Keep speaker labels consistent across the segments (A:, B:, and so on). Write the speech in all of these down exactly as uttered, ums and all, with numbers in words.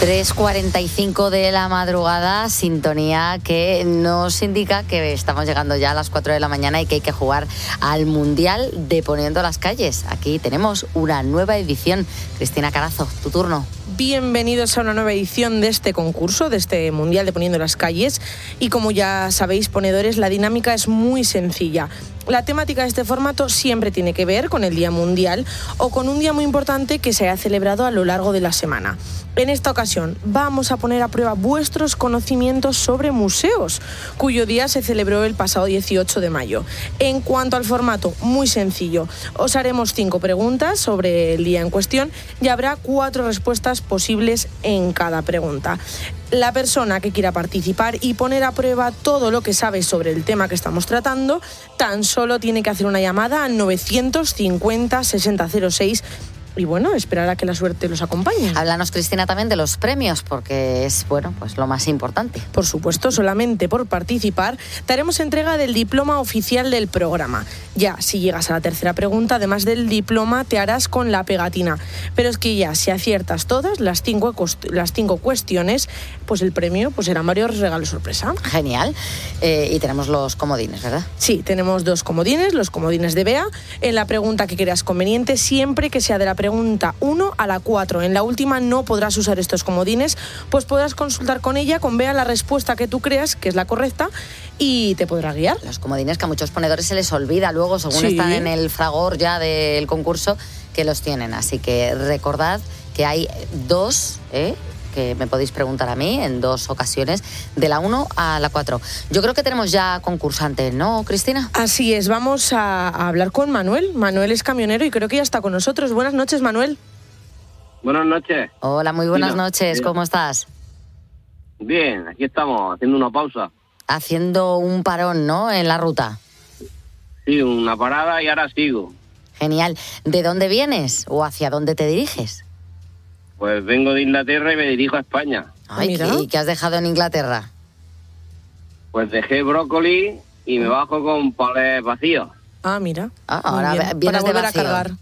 A: tres cuarenta y cinco de la madrugada, sintonía que nos indica que estamos llegando ya a las cuatro de la mañana y que hay que jugar al Mundial de Poniendo las Calles. Aquí tenemos una nueva edición. Cristina Carazo, tu turno.
B: Bienvenidos a una nueva edición de este concurso, de este Mundial de Poniendo las Calles. Y como ya sabéis, ponedores, la dinámica es muy sencilla. La temática de este formato siempre tiene que ver con el Día Mundial o con un día muy importante que se haya celebrado a lo largo de la semana. En esta ocasión vamos a poner a prueba vuestros conocimientos sobre museos, cuyo día se celebró el pasado dieciocho de mayo. En cuanto al formato, muy sencillo. Os haremos cinco preguntas sobre el día en cuestión y habrá cuatro respuestas posibles en cada pregunta. La persona que quiera participar y poner a prueba todo lo que sabe sobre el tema que estamos tratando, tan solo tiene que hacer una llamada al novecientos cincuenta sesenta cero seis y bueno, esperar a que la suerte los acompañe.
A: Háblanos, Cristina, también de los premios, porque es, bueno, pues lo más importante.
B: Por supuesto, solamente por participar te haremos entrega del diploma oficial del programa. Ya, si llegas a la tercera pregunta, además del diploma, te harás con la pegatina. Pero es que ya, si aciertas todas las cinco, las cinco cuestiones, pues el premio pues serán varios regalos sorpresa.
A: Genial. Eh, y tenemos los comodines, ¿verdad?
B: Sí, tenemos dos comodines, los comodines de Bea. En la pregunta que creas conveniente, siempre que sea de la pregunta uno a la cuatro. En la última no podrás usar estos comodines, pues podrás consultar con ella, con Bea, la respuesta que tú creas que es la correcta y te podrá guiar.
A: Los comodines que a muchos ponedores se les olvida luego, según sí. están en el fragor ya del concurso, que los tienen. Así que recordad que hay dos, ¿eh? que me podéis preguntar a mí en dos ocasiones, de la uno a la cuatro. Yo creo que tenemos ya concursante, ¿no, Cristina?
B: Así es, vamos a, a hablar con Manuel. Manuel es camionero y creo que ya está con nosotros. Buenas noches, Manuel.
C: Buenas noches.
A: Hola, muy buenas
C: Mira,
A: noches.
C: bien.
A: ¿Cómo estás?
C: Bien, aquí estamos, haciendo una pausa.
A: Haciendo un parón, ¿no?, en la ruta.
C: Sí, una parada y ahora sigo.
A: Genial. ¿De dónde vienes o hacia dónde te diriges?
C: Pues vengo de Inglaterra y me dirijo a España.
A: Ay, ¿qué, ¿qué has dejado en Inglaterra?
C: Pues dejé brócoli y me bajo con palés vacíos.
B: Ah, mira.
A: Ah, ahora
B: bien.
A: vienes
B: Para
A: de
B: volver
A: vacío.
B: a cargar.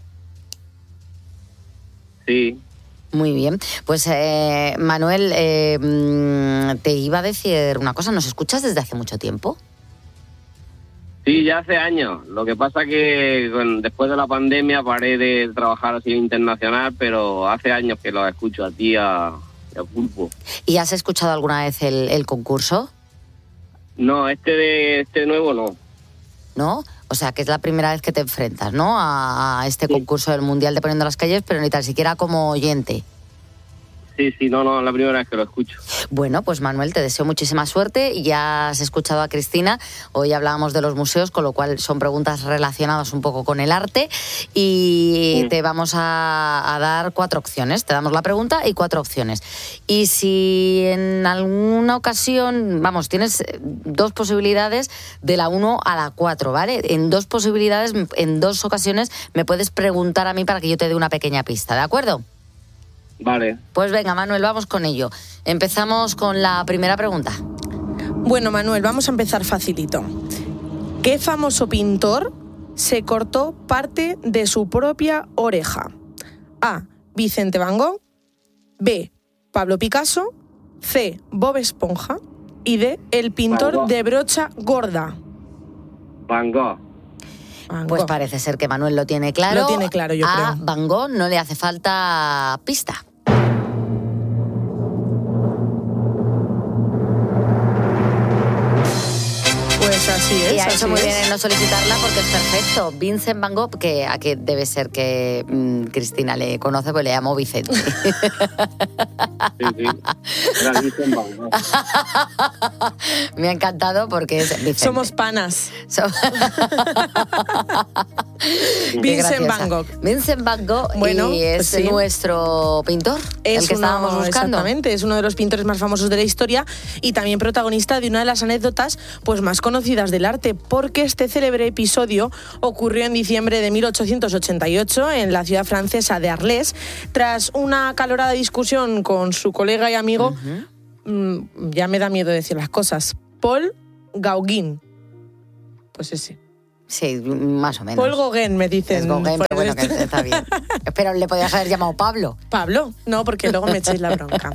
C: Sí.
A: Muy bien. Pues, eh, Manuel, eh, te iba a decir una cosa. ¿Nos escuchas desde hace mucho tiempo?
C: Sí, ya hace años. Lo que pasa que bueno, después de la pandemia paré de trabajar así internacional, pero hace años que lo escucho a ti, a, a Pulpo.
A: ¿Y has escuchado alguna vez el, el concurso?
C: No, este de este nuevo no.
A: ¿No? O sea, que es la primera vez que te enfrentas, ¿no?, a, a este sí. concurso del Mundial de Poniendo las Calles, pero ni tan siquiera como oyente.
C: Sí, sí, no, no, es la primera vez que lo escucho.
A: Bueno, pues Manuel, te deseo muchísima suerte. Ya has escuchado a Cristina, hoy hablábamos de los museos, con lo cual son preguntas relacionadas un poco con el arte y sí. te vamos a, a dar cuatro opciones. Te damos la pregunta y cuatro opciones. Y si en alguna ocasión, vamos, tienes dos posibilidades de la uno a la cuatro, ¿vale? En dos posibilidades, en dos ocasiones, me puedes preguntar a mí para que yo te dé una pequeña pista, ¿de acuerdo?
C: Vale.
A: Pues venga, Manuel, vamos con ello. Empezamos con la primera pregunta.
B: Bueno, Manuel, vamos a empezar facilito. ¿Qué famoso pintor se cortó parte de su propia oreja? A. Vicente Van Gogh. B. Pablo Picasso. C. Bob Esponja. Y D. El pintor de brocha gorda.
C: Van Gogh.
B: Van Gogh.
A: Pues parece ser que Manuel lo tiene claro.
B: Lo tiene claro, yo
A: a
B: creo.
A: A Van Gogh no le hace falta pista.
B: Pues así es.
A: Y ha
B: así
A: hecho muy
B: es.
A: bien en no solicitarla porque es perfecto. Vincent Van Gogh, que a que debe ser que mmm, Cristina le conoce, pues le llamo Vicente.
C: Sí, sí. Era Vincent Van Gogh.
A: Me ha encantado porque es Vicente.
B: Somos panas.
A: So-
B: Vincent Van Gogh.
A: Vincent Van Gogh,
B: Bueno,
A: y es
B: pues sí.
A: nuestro pintor,
B: Es
A: el que
B: uno,
A: estábamos buscando.
B: Exactamente, es uno de los pintores más famosos de la historia y también protagonista de una de las anécdotas pues más conocidas del arte, porque este célebre episodio ocurrió en diciembre de mil ochocientos ochenta y ocho en la ciudad francesa de Arles, tras una acalorada discusión con su colega y amigo, uh-huh. mmm, ya me da miedo decir las cosas, Paul Gauguin. Pues ese.
A: Sí, más o menos.
B: Paul Gauguin, me dicen.
A: Es Gauguin, pero bueno, que está bien. Pero le podías haber llamado Pablo.
B: Pablo, no, porque luego me echáis la bronca.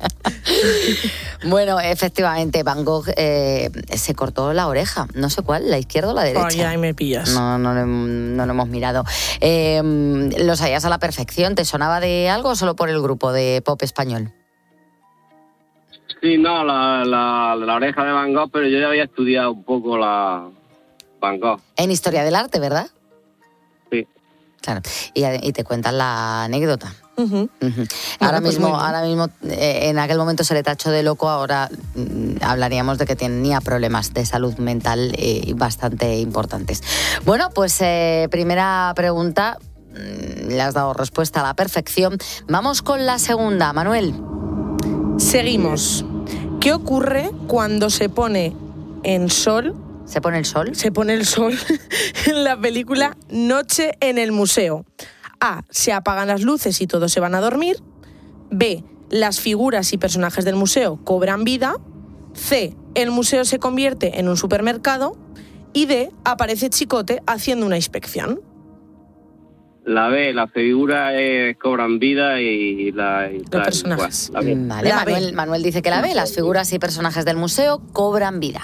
A: Bueno, efectivamente, Van Gogh eh, se cortó la oreja. No sé cuál, la izquierda o la derecha.
B: Ay, ahí me pillas.
A: No, no, lo- no lo hemos mirado. Eh, ¿Lo sabías a la perfección? ¿Te sonaba de algo o solo por el grupo de pop español?
C: Sí, no, la, la, la oreja de Van Gogh, pero yo ya había estudiado un poco la Van Gogh.
A: En Historia del Arte, ¿verdad?
C: Sí.
A: Claro. Y, y te cuentan la anécdota.
B: Uh-huh.
A: Ujú. Ahora
B: pues
A: mismo,
B: muy bien.
A: ahora mismo eh, en aquel momento se le tachó de loco, ahora mm, hablaríamos de que tenía problemas de salud mental eh, bastante importantes. Bueno, pues eh, primera pregunta, mm, le has dado respuesta a la perfección. Vamos con la segunda, Manuel.
B: Seguimos. ¿Qué ocurre cuando se pone en sol,
A: ¿Se pone el sol?
B: se pone el sol en la película Noche en el museo? A. Se apagan las luces y todos se van a dormir. B. Las figuras y personajes del museo cobran vida. C. El museo se convierte en un supermercado. Y D. Aparece Chicote haciendo una inspección.
C: La B, las figuras eh, cobran vida y la... y
B: Los
C: la-
B: personajes.
C: bueno, la B.
A: Mm, Vale,
B: La B.
A: Manuel, Manuel dice que la ve, las figuras y personajes del museo cobran vida.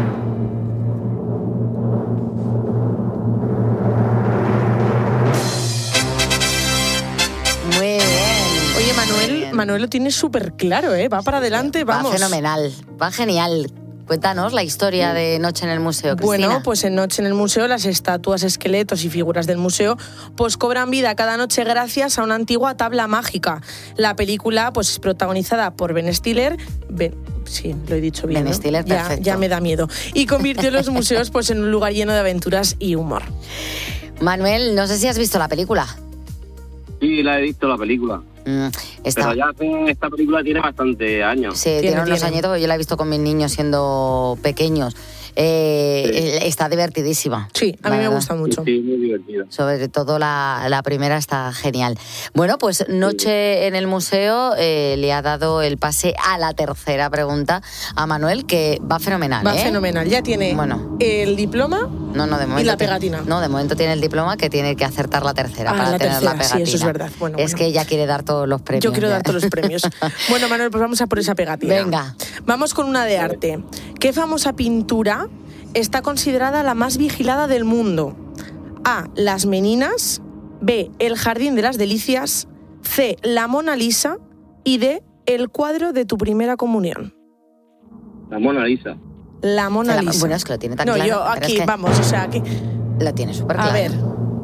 A: Muy bien.
B: Oye,
A: Muy
B: Manuel,
A: bien.
B: Manuel lo tiene súper claro, ¿eh? Va para adelante, vamos.
A: Va fenomenal, va genial. Cuéntanos la historia de Noche en el Museo, Cristina.
B: Bueno, pues en Noche en el Museo las estatuas, esqueletos y figuras del museo pues cobran vida cada noche gracias a una antigua tabla mágica. La película pues es protagonizada por Ben Stiller. Ben, sí, lo he dicho bien,
A: Ben
B: ¿no?
A: Stiller,
B: ya,
A: perfecto.
B: ya me da miedo. Y convirtió los museos pues en un lugar lleno de aventuras y humor.
A: Manuel, no sé si has visto la película.
C: Sí, la he visto la película.
A: Mm, está,
C: Pero ya hace- esta película tiene bastante años.
A: Sí, tiene,
B: Tiene,
A: unos
B: tiene.
A: añitos, yo la he visto con mis niños siendo pequeños. Eh,
C: Sí.
A: Está divertidísima.
B: Sí, a
A: la
B: mí me
A: verdad.
B: gusta mucho.
C: Sí, muy divertido.
A: Sobre todo la, la primera está genial. Bueno, pues Noche en el Museo eh, le ha dado el pase a la tercera pregunta a Manuel, que va fenomenal.
B: Va
A: ¿eh?
B: fenomenal. Ya tiene
A: Bueno.
B: el diploma.
A: No, no, de momento.
B: Y la
A: tiene-
B: pegatina.
A: No, de momento tiene el diploma que tiene que acertar la tercera
B: Ah,
A: para
B: la
A: tener la
B: tercera, sí,
A: pegatina.
B: eso es verdad. Bueno,
A: es
B: bueno.
A: que ella quiere dar todos los premios.
B: Yo quiero
A: ya.
B: dar todos los premios. Bueno, Manuel, pues vamos a por esa pegatina.
A: Venga.
B: Vamos con una de arte. ¿Qué famosa pintura está considerada la más vigilada del mundo? A. Las Meninas. B. El Jardín de las Delicias. C. La Mona Lisa. Y D. El cuadro de tu primera comunión.
C: La Mona Lisa.
B: La Mona
A: La-
B: Lisa.
A: bueno, es que lo tiene tan
B: no,
A: claro,
B: yo
A: pero
B: aquí,
A: es que-
B: vamos, o sea, aquí...
A: Lo tiene súper
B: A
A: claro.
B: ver.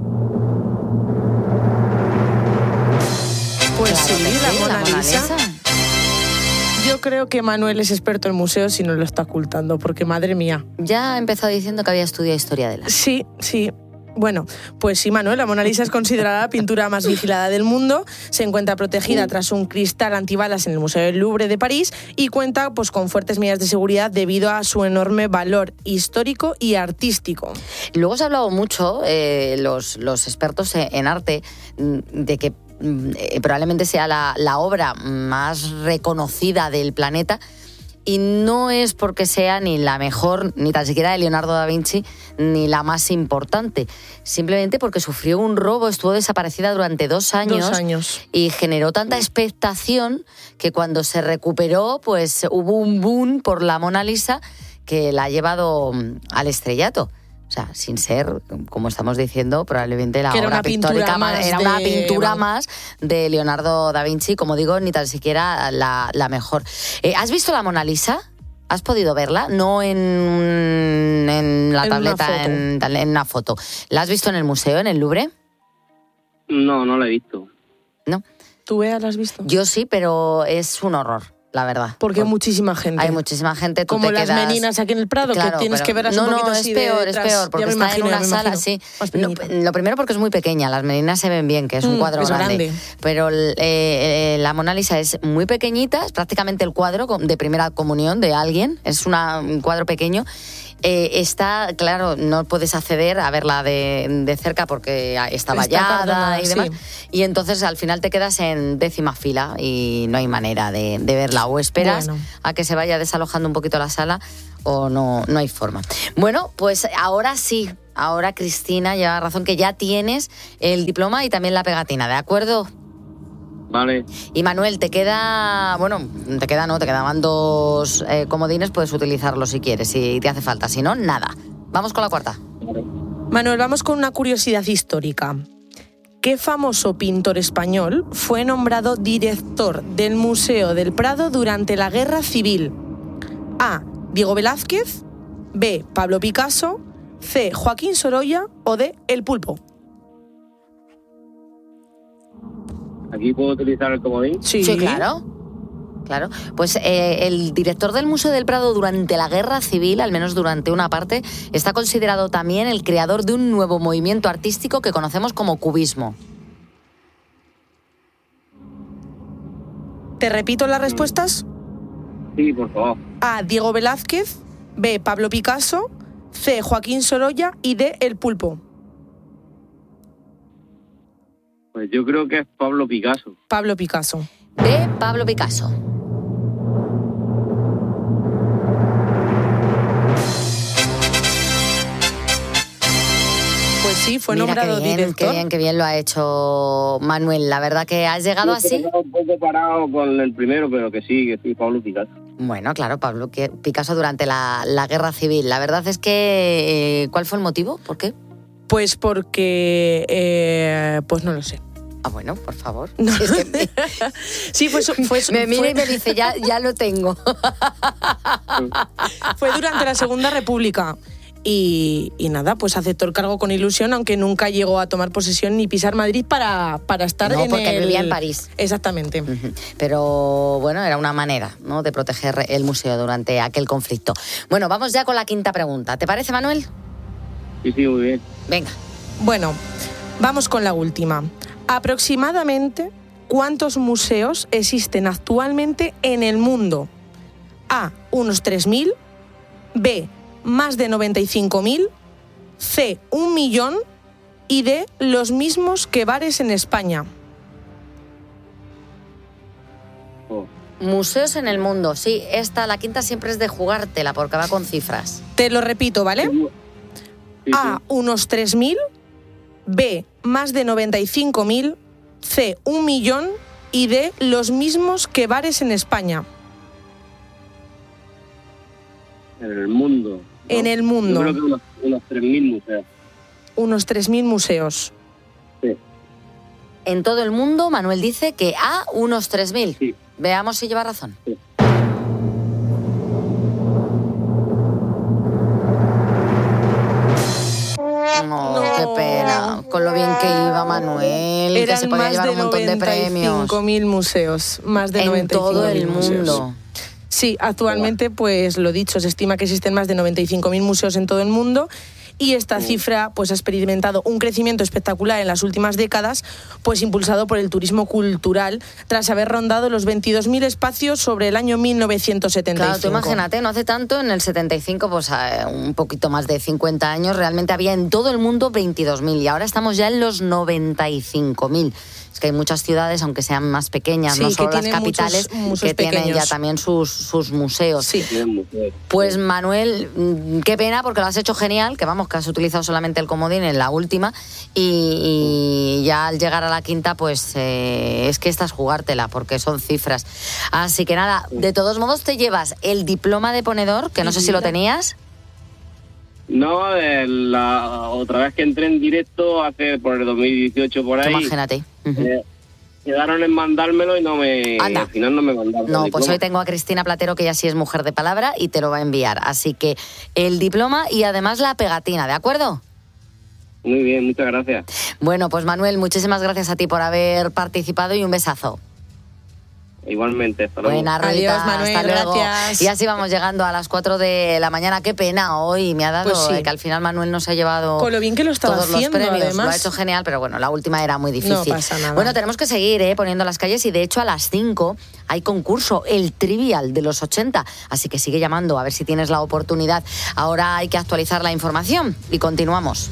B: Pues
A: Claro
B: sí,
A: que
B: la
A: sí,
B: Mona, Lisa.
A: Lisa.
B: Yo creo que Manuel es experto en museos y no lo está ocultando, porque madre mía.
A: Ya ha empezado diciendo que había estudiado historia del arte.
B: Sí, sí. Bueno, pues sí, Manuel, la Mona Lisa es considerada la pintura más vigilada del mundo. Se encuentra protegida tras un cristal antibalas en el Museo del Louvre de París y cuenta pues, con fuertes medidas de seguridad debido a su enorme valor histórico y artístico.
A: Luego se ha hablado mucho, eh, los, los expertos en, en arte, mm, de que mm, eh, probablemente sea la, la obra más reconocida del planeta. Y no es porque sea ni la mejor, ni tan siquiera de Leonardo da Vinci, ni la más importante. Simplemente porque sufrió un robo, estuvo desaparecida durante dos años.
B: Dos años.
A: Y generó tanta expectación que cuando se recuperó, pues hubo un boom por la Mona Lisa que la ha llevado mm, al estrellato. O sea, sin ser, como estamos diciendo, probablemente la
B: Que era
A: obra
B: una pintura
A: pictórica más,
B: más
A: era una
B: de-
A: pintura más de Leonardo da Vinci, como digo, ni tan siquiera la, la mejor. Eh, ¿Has visto la Mona Lisa? ¿Has podido verla? No en, en la
B: En una
A: tableta,
B: foto.
A: en, en una foto. ¿La has visto en el museo, en el Louvre?
C: No, no la he visto.
A: No.
B: ¿Tú, Bea, la has visto?
A: Yo sí, pero es un horror, la verdad.
B: Porque hay muchísima gente.
A: Hay muchísima gente. Tú
B: Como
A: te
B: las
A: quedas-
B: meninas aquí en el Prado,
A: Claro,
B: que tienes
A: pero-
B: que verlas
A: no,
B: un poquito
A: no,
B: así
A: es peor,
B: de
A: es
B: detrás.
A: peor, porque
B: Ya me
A: está
B: imagino,
A: en
B: ya
A: una
B: me
A: sala,
B: imagino.
A: sí.
B: Más
A: No,
B: pequeñita.
A: lo primero porque es muy pequeña, las meninas se ven bien, que es un
B: Mm,
A: cuadro
B: es
A: grande.
B: grande.
A: Pero eh, eh, la Mona Lisa es muy pequeñita, es prácticamente el cuadro de primera comunión de alguien, es una, un cuadro pequeño. Eh, está, claro, no puedes acceder a verla de, de cerca porque está
B: Está
A: vallada
B: cardonada,
A: y demás.
B: sí.
A: Y entonces al final te quedas en décima fila y no hay manera de, de verla. O esperas
B: Bueno.
A: a que se vaya desalojando un poquito la sala o no, no hay forma. Bueno, pues ahora sí, ahora Cristina lleva razón que ya tienes el diploma y también la pegatina, ¿de acuerdo?
C: Vale.
A: Y Manuel, te queda, bueno, te queda no, te quedaban dos eh, comodines, puedes utilizarlos si quieres, si te hace falta, si no, nada. Vamos con la cuarta.
C: Vale.
B: Manuel, vamos con una curiosidad histórica. ¿Qué famoso pintor español fue nombrado director del Museo del Prado durante la Guerra Civil? A. Diego Velázquez, B. Pablo Picasso, C. Joaquín Sorolla o D. El Pulpo.
C: ¿Aquí puedo utilizar el comodín?
A: Sí, sí claro. Claro, pues eh, el director del Museo del Prado durante la Guerra Civil, al menos durante una parte, está considerado también el creador de un nuevo movimiento artístico que conocemos como cubismo.
B: ¿Te repito las respuestas?
C: Sí, por favor.
B: A. Diego Velázquez, B. Pablo Picasso, C. Joaquín Sorolla y D. El Pulpo.
C: Pues yo creo que es Pablo Picasso.
B: Pablo Picasso.
A: B. Pablo Picasso.
B: Pues sí, fue
A: Mira,
B: nombrado
A: qué bien,
B: director.
A: Qué bien, qué bien lo ha hecho Manuel. La verdad que has llegado
C: Yo
A: así.
C: estaba un poco parado con el primero, pero que sí, que sí, Pablo Picasso.
A: Bueno, claro, Pablo Picasso durante la, la Guerra Civil. La verdad es que... ¿Cuál fue el motivo? ¿Por qué?
B: Pues porque... Eh, pues no lo sé.
A: Ah, bueno, por favor.
B: No.
A: Es que me,
B: sí, fue, fue,
A: me mira
B: fue,
A: y me dice, ya, ya lo tengo.
B: Fue durante la Segunda República. Y, y nada, pues aceptó el cargo con ilusión, aunque nunca llegó a tomar posesión ni pisar Madrid para, para estar
A: no,
B: en
A: porque
B: el...
A: vivía en París.
B: Exactamente.
A: Uh-huh. Pero bueno, era una manera, ¿no?, de proteger el museo durante aquel conflicto. Bueno, vamos ya con la quinta pregunta. ¿Te parece, Manuel?
C: Sí, sí, muy bien.
A: Venga.
B: Bueno, vamos con la última. Aproximadamente, ¿cuántos museos existen actualmente en el mundo? A, unos tres mil, B, más de noventa y cinco mil, C, un millón y D, los mismos que bares en España.
C: Oh.
A: Museos en el mundo, sí. Esta, la quinta, siempre es de jugártela porque va con cifras.
B: Te lo repito, ¿vale?
C: Sí, sí.
B: A, unos tres mil, B, más de noventa y cinco mil, C, un millón y D, los mismos que bares en España.
C: En el mundo. ¿no?
B: En el mundo.
C: Yo creo que unos, unos tres mil museos.
B: Unos tres mil museos.
C: Sí.
A: En todo el mundo, Manuel dice que a unos tres mil.
C: Sí.
A: Veamos si lleva razón.
C: Sí.
A: No, qué pena. Con lo bien que iba Manuel,
B: Eran
A: que se podía
B: más
A: llevar
B: de
A: un montón de premios.
B: noventa y cinco mil museos. Más de
A: En
B: noventa y cinco mil
A: todo el
B: museos.
A: mundo.
B: Sí, actualmente, pues lo dicho, se estima que existen más de noventa y cinco mil museos en todo el mundo. Y esta cifra pues, ha experimentado un crecimiento espectacular en las últimas décadas, pues impulsado por el turismo cultural, tras haber rondado los veintidós mil espacios sobre el año mil novecientos setenta y cinco.
A: Claro, tú imagínate, no hace tanto, en el setenta y cinco, pues un poquito más de cincuenta años, realmente había en todo el mundo veintidós mil y ahora estamos ya en los noventa y cinco mil. Es que hay muchas ciudades, aunque sean más pequeñas,
B: sí,
A: no solo las
B: tienen
A: capitales,
B: muchos, muchos
A: que tienen
B: pequeños.
A: ya también sus, sus museos.
B: Sí.
A: Pues Manuel, qué pena, porque lo has hecho genial, que vamos, que has utilizado solamente el comodín en la última y, y ya al llegar a la quinta, pues eh, es que esta es jugártela, porque son cifras. Así que nada, de todos modos te llevas el diploma de ponedor, que no sé si lo tenías.
C: No, eh, la otra vez que entré en directo, hace por el dos mil dieciocho por ahí,
A: Imagínate. Uh-huh.
C: eh, quedaron en mandármelo y no me,
A: Anda.
C: al final no me mandaron.
A: No,
C: el
A: pues
C: diploma.
A: hoy tengo a Cristina Platero, que ya sí es mujer de palabra, y te lo va a enviar. Así que el diploma y además la pegatina, ¿de acuerdo?
C: Muy bien, muchas gracias.
A: Bueno, pues Manuel, muchísimas gracias a ti por haber participado y un besazo.
C: Igualmente, hasta luego.
A: Buena ruedita,
B: Adiós, Manuel,
A: hasta luego.
B: gracias.
A: Y así vamos llegando a las cuatro de la mañana. Qué pena hoy, me ha dado
B: Pues sí.
A: eh, que al final Manuel no se ha llevado
B: Con lo bien que lo estaba
A: todos
B: haciendo,
A: los premios.
B: además.
A: Lo ha hecho genial, pero bueno, la última era muy difícil.
B: No pasa nada.
A: Bueno, tenemos que seguir eh, poniendo las calles y de hecho a las cinco hay concurso, el Trivial de los ochenta. Así que sigue llamando a ver si tienes la oportunidad. Ahora hay que actualizar la información y continuamos.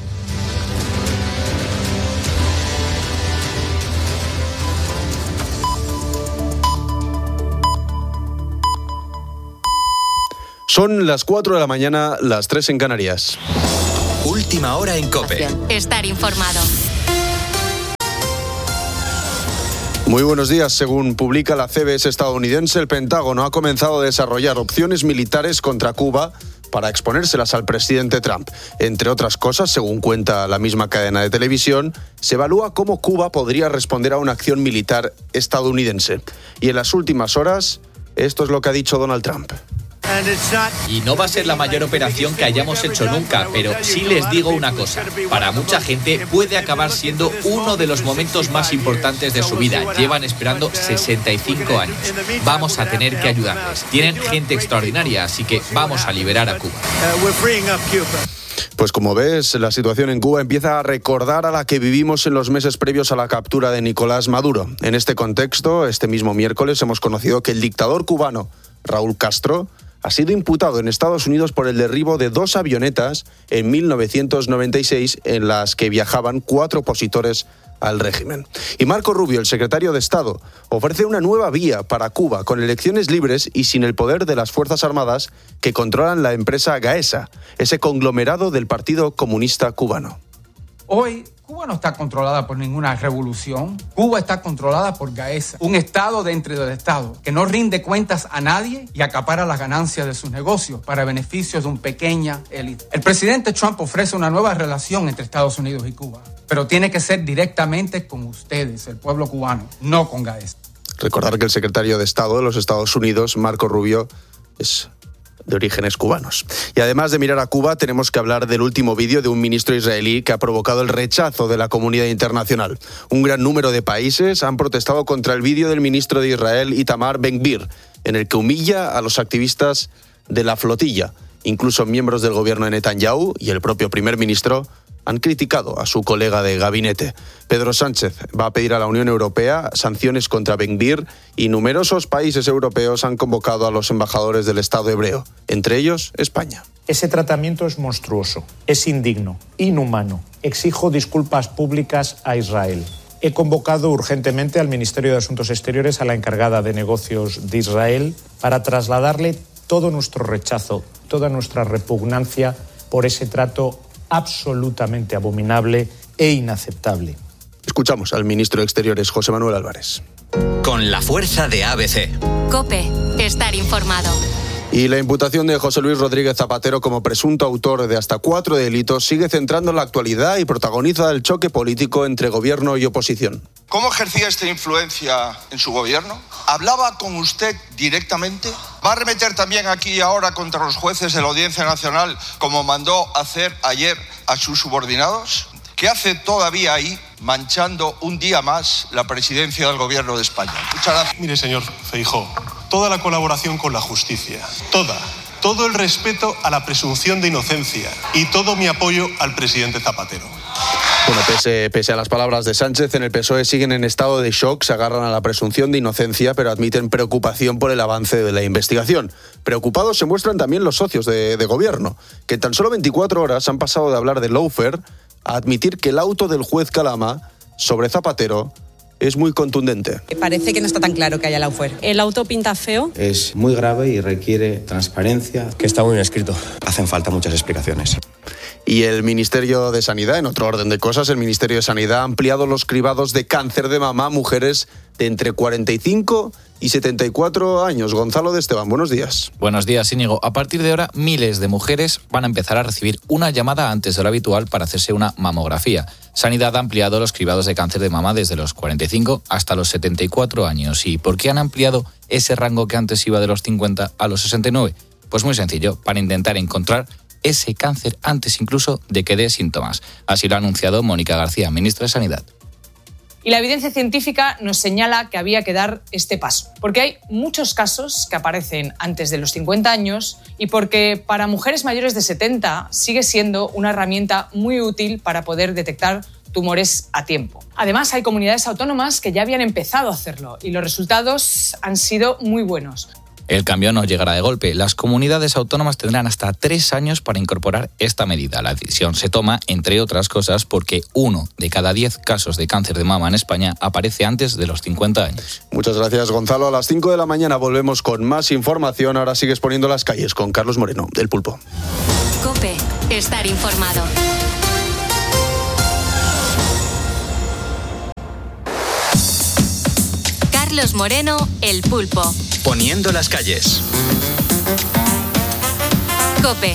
D: Son las cuatro de la mañana, las tres en Canarias.
E: Última
D: Última hora en COPE.
E: Estar informado.
F: Muy buenos días. Según publica la C B S estadounidense, el Pentágono ha comenzado a desarrollar opciones militares contra Cuba para exponérselas al presidente Trump. Entre otras cosas, según cuenta la misma cadena de televisión, se evalúa cómo Cuba podría responder a una acción militar estadounidense. Y en las últimas horas, esto es lo que ha dicho Donald Trump.
G: Y no va a ser la mayor operación que hayamos hecho nunca, pero sí les digo una cosa. Para mucha gente puede acabar siendo uno de los momentos más importantes de su vida. Llevan esperando sesenta y cinco años. Vamos a tener que ayudarles. Tienen gente extraordinaria, así que vamos a liberar a Cuba.
F: Pues como ves, la situación en Cuba empieza a recordar a la que vivimos en los meses previos a la captura de Nicolás Maduro. En este contexto, este mismo miércoles hemos conocido que el dictador cubano, Raúl Castro, ha sido imputado en Estados Unidos por el derribo de dos avionetas en mil novecientos noventa y seis en las que viajaban cuatro opositores al régimen. Y Marco Rubio, el secretario de Estado, ofrece una nueva vía para Cuba con elecciones libres y sin el poder de las Fuerzas Armadas que controlan la empresa Gaesa, ese conglomerado del Partido Comunista Cubano.
H: Hoy Cuba no está controlada por ninguna revolución. Cuba está controlada por Gaesa, un Estado dentro del Estado que no rinde cuentas a nadie y acapara las ganancias de sus negocios para beneficios de una pequeña élite. El presidente Trump ofrece una nueva relación entre Estados Unidos y Cuba, pero tiene que ser directamente con ustedes, el pueblo cubano, no con Gaesa.
F: Recordar que el secretario de Estado de los Estados Unidos, Marco Rubio, es de orígenes cubanos. Y además de mirar a Cuba, tenemos que hablar del último vídeo de un ministro israelí que ha provocado el rechazo de la comunidad internacional. Un gran número de países han protestado contra el vídeo del ministro de Israel, Itamar Ben-Gvir, en el que humilla a los activistas de la flotilla. Incluso miembros del gobierno de Netanyahu y el propio primer ministro han criticado a su colega de gabinete. Pedro Sánchez va a pedir a la Unión Europea sanciones contra Ben-Gvir y numerosos países europeos han convocado a los embajadores del Estado hebreo, entre ellos España.
I: Ese tratamiento es monstruoso, es indigno, inhumano. Exijo disculpas públicas a Israel. He convocado urgentemente al Ministerio de Asuntos Exteriores a la encargada de negocios de Israel para trasladarle todo nuestro rechazo, toda nuestra repugnancia por ese trato absolutamente abominable e inaceptable.
F: Escuchamos al ministro de Exteriores, José Manuel Álvarez.
D: Con la fuerza de A B C.
E: COPE. Estar informado.
F: Y la imputación de José Luis Rodríguez Zapatero como presunto autor de hasta cuatro delitos sigue centrando la actualidad y protagoniza el choque político entre gobierno y oposición.
J: ¿Cómo ejercía esta influencia en su gobierno? ¿Hablaba con usted directamente? ¿Va a arremeter también aquí y ahora contra los jueces de la Audiencia Nacional como mandó hacer ayer a sus subordinados? ¿Qué hace todavía ahí manchando un día más la presidencia del gobierno de España? Muchas gracias.
K: Mire, señor Feijóo, toda la colaboración con la justicia, toda, todo el respeto a la presunción de inocencia y todo mi apoyo al presidente Zapatero.
F: Bueno, pese, pese a las palabras de Sánchez, en el P S O E siguen en estado de shock, se agarran a la presunción de inocencia, pero admiten preocupación por el avance de la investigación. Preocupados se muestran también los socios de, de gobierno, que en tan solo veinticuatro horas han pasado de hablar de lawfare a admitir que el auto del juez Calama sobre Zapatero es muy contundente.
L: Parece que no está tan claro que haya lawfare. El auto pinta feo.
M: Es muy grave y requiere transparencia.
N: Que está muy bien escrito.
M: Hacen falta muchas explicaciones.
F: Y el Ministerio de Sanidad, en otro orden de cosas, el Ministerio de Sanidad ha ampliado los cribados de cáncer de mama a mujeres de entre cuarenta y cinco y setenta y cuatro años. Gonzalo de Esteban, buenos días.
O: Buenos días, Íñigo. A partir de ahora, miles de mujeres van a empezar a recibir una llamada antes de lo habitual para hacerse una mamografía. Sanidad ha ampliado los cribados de cáncer de mama desde los cuarenta y cinco hasta los setenta y cuatro años. ¿Y por qué han ampliado ese rango que antes iba de los cincuenta a los sesenta y nueve? Pues muy sencillo, para intentar encontrar ese cáncer antes incluso de que dé síntomas. Así lo ha anunciado Mónica García, ministra de Sanidad.
P: Y la evidencia científica nos señala que había que dar este paso, porque hay muchos casos que aparecen antes de los cincuenta años y porque para mujeres mayores de setenta sigue siendo una herramienta muy útil para poder detectar tumores a tiempo. Además, hay comunidades autónomas que ya habían empezado a hacerlo y los resultados han sido muy buenos.
O: El cambio no llegará de golpe. Las comunidades autónomas tendrán hasta tres años para incorporar esta medida. La decisión se toma, entre otras cosas, porque uno de cada diez casos de cáncer de mama en España aparece antes de los cincuenta años.
F: Muchas gracias, Gonzalo. A las cinco de la mañana volvemos con más información. Ahora sigues poniendo las calles con Carlos Moreno, del Pulpo.
E: COPE. Estar informado. Carlos Moreno, El Pulpo.
D: Poniendo las calles.
E: COPE.